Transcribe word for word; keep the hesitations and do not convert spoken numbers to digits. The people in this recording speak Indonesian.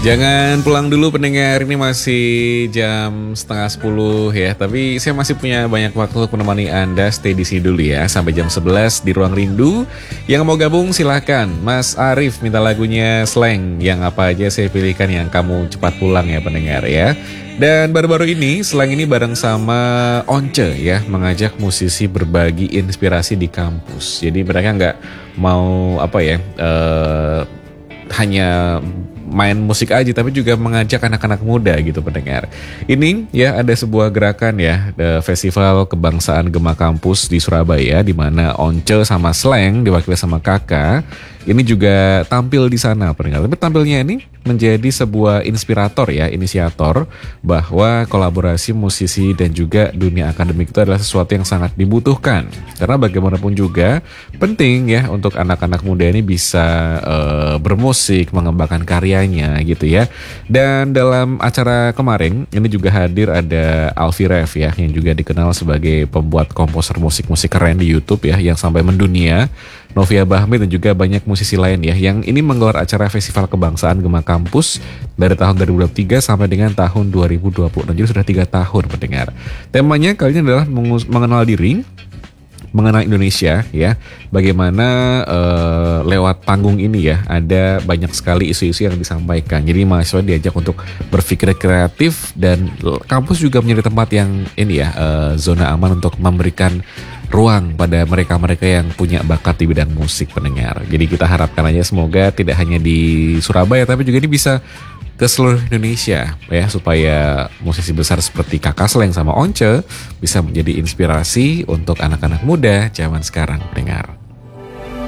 Jangan pulang dulu pendengar, ini masih jam setengah sepuluh ya. Tapi saya masih punya banyak waktu untuk menemani Anda. Stay di sini dulu ya, sampai jam sebelas di Ruang Rindu. Yang mau gabung silahkan. Mas Arif minta lagunya Slang. Yang apa aja saya pilihkan yang kamu cepat pulang ya pendengar ya. Dan baru-baru ini Slang ini bareng sama Once ya, mengajak musisi berbagi inspirasi di kampus. Jadi mereka nggak mau apa ya, uh, hanya main musik aja, tapi juga mengajak anak-anak muda gitu pendengar. Ini ya ada sebuah gerakan ya, Festival Kebangsaan Gema Kampus di Surabaya, di mana Once sama Slang diwakili sama Kakak ini juga tampil di sana pendengar. Tapi tampilnya ini menjadi sebuah inspirator ya, inisiator bahwa kolaborasi musisi dan juga dunia akademik itu adalah sesuatu yang sangat dibutuhkan. Karena bagaimanapun juga penting ya untuk anak-anak muda ini bisa uh, bermusik, mengembangkan karyanya gitu ya. Dan dalam acara kemarin ini juga hadir ada Alfi Rev ya, yang juga dikenal sebagai pembuat komposer musik-musik keren di YouTube ya, yang sampai mendunia. Novia Bahmi dan juga banyak musisi lain ya, yang ini menggelar acara Festival Kebangsaan Gema Kampus dari tahun dua ribu dua puluh tiga sampai dengan tahun dua ribu dua puluh enam. Jadi sudah tiga tahun pendengar. Temanya kali ini adalah mengenal diri, mengenal Indonesia ya. Bagaimana uh, lewat panggung ini ya, ada banyak sekali isu-isu yang disampaikan. Jadi mahasiswa diajak untuk berpikir kreatif, dan kampus juga menjadi tempat yang ini ya, uh, zona aman untuk memberikan ruang pada mereka-mereka yang punya bakat di bidang musik pendengar. Jadi kita harapkan aja semoga tidak hanya di Surabaya, tapi juga ini bisa ke seluruh Indonesia ya, supaya musisi besar seperti Kakak Slang sama Once bisa menjadi inspirasi untuk anak-anak muda zaman sekarang pendengar.